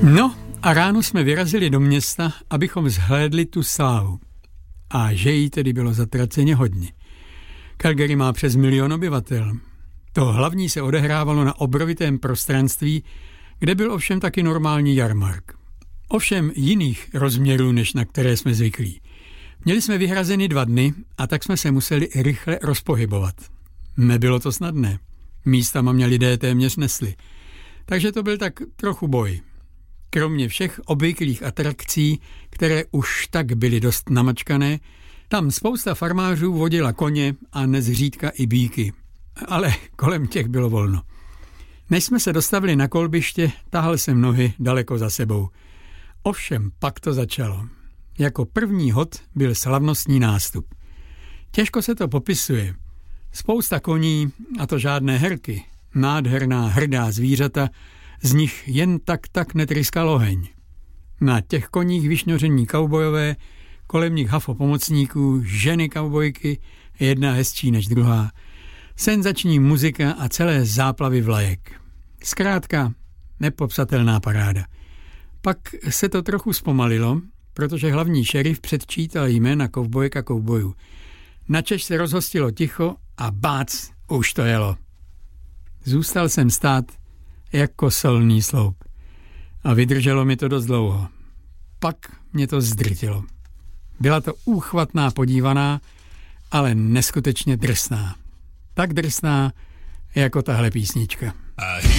No a ráno jsme vyrazili do města, abychom zhlédli tu slávu. A že jí tedy bylo zatraceně hodně. Calgary má přes 1 milion obyvatel. To hlavní se odehrávalo na obrovitém prostranství, kde byl ovšem taky normální jarmark. Ovšem jiných rozměrů, než na které jsme zvyklí. Měli jsme vyhrazeny 2 dny a tak jsme se museli rychle rozpohybovat. Nebylo to snadné. Místama mě lidé téměř nesli. Takže to byl tak trochu boj. Kromě všech obvyklých atrakcí, které už tak byly dost namačkané, tam spousta farmářů vodila koně a nezřídka i býky. Ale kolem těch bylo volno. Než jsme se dostavili na kolbiště, tahal jsem nohy daleko za sebou. Ovšem pak to začalo. Jako první hod byl slavnostní nástup. Těžko se to popisuje. Spousta koní, a to žádné herky, nádherná hrdá zvířata, z nich jen tak netryskal oheň. Na těch koních vyšňoření kaubojové, kolem nich hafo pomocníků, ženy kaubojky, jedna hezčí než druhá, senzační muzika a celé záplavy vlajek. Zkrátka nepopsatelná paráda. Pak se to trochu zpomalilo, protože hlavní šerif předčítal jména kovbojek a kovbojů. Načež se rozhostilo ticho a bác, už to jelo. Zůstal jsem stát jako solný sloup. A vydrželo mi to dost dlouho. Pak mě to zdrtilo. Byla to úchvatná podívaná, ale neskutečně drsná. Tak drsná, jako tahle písnička.